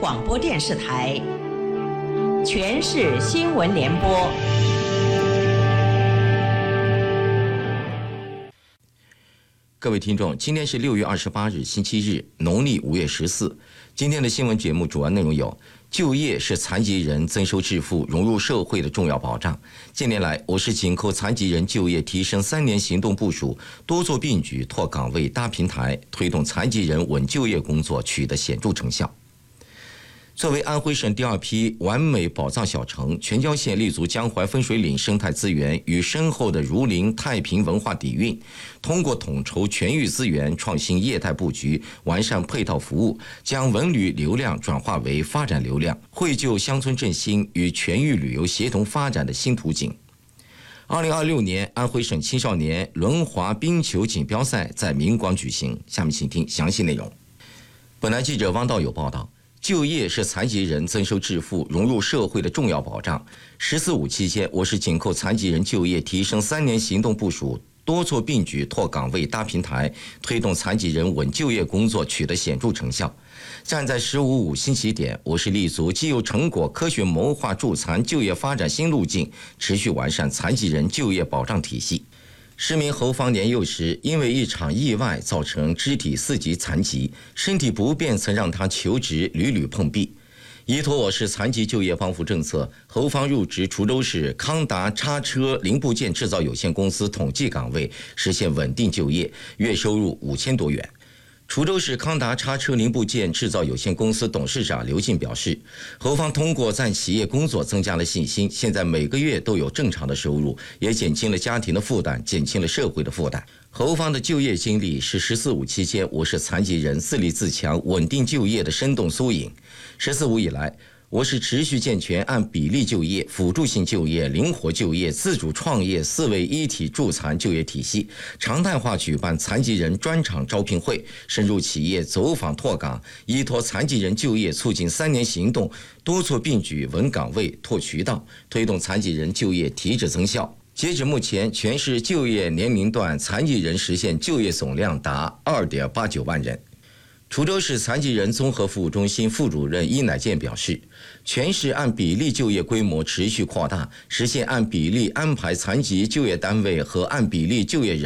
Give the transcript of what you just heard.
广播电视台全市新闻联播。 各位听众，今天是6月28日，星期日，农历5月14。今天的新闻节目主要内容有：就业是残疾人增收致富、融入社会的重要保障。近年来，我市紧扣残疾人就业提升3年行动部署，多做并举、拓岗位、搭平台，推动残疾人稳就业工作取得显著成效。作为安徽省第2批完美宝藏小城，全椒县立足江淮分水岭生态资源与深厚的儒林太平文化底蕴，通过统筹全域资源、创新业态布局、完善配套服务，将文旅流量转化为发展流量，绘就乡村振兴与全域旅游协同发展的新图景。2026年安徽省青少年轮滑冰球锦标赛在明广举行，下面请听详细内容。本台记者汪道友报道。就业是残疾人增收致富、融入社会的重要保障。“14·5”期间，我市紧扣残疾人就业提升3年行动部署，多做并举、拓岗位、搭平台，推动残疾人稳就业工作取得显著成效。站在“15·5”新起点，我市立足既有成果，科学谋划助残就业发展新路径，持续完善残疾人就业保障体系。10名侯方年幼时，因为一场意外造成肢体4级残疾，身体不便曾让他求职屡屡碰壁。依托我市残疾就业帮扶政策，侯方入职滁州市康达叉车零部件制造有限公司统计岗位，实现稳定就业，月收入5000多元。滁州市康达叉车零部件制造有限公司董事长刘进表示，侯方通过在企业工作增加了信心，现在每个月都有正常的收入，也减轻了家庭的负担，减轻了社会的负担。侯方的就业经历是“14·5”期间我市残疾人自立自强、稳定就业的生动缩影。“14·5”以来，我市持续健全按比例就业、辅助性就业、灵活就业、自主创业4位一体助残就业体系，常态化举办残疾人专场招聘会，深入企业走访拓岗，依托残疾人就业促进3年行动，多做并举、稳岗位、拓渠道，推动残疾人就业提质增效。截止目前，全市就业年龄段残疾人实现就业总量达2.89万人。滁州市残疾人综合服务中心副主任伊乃健表示，全市按比例就业规模持续扩大，实现按比例安排残疾就业单位和按比例就业人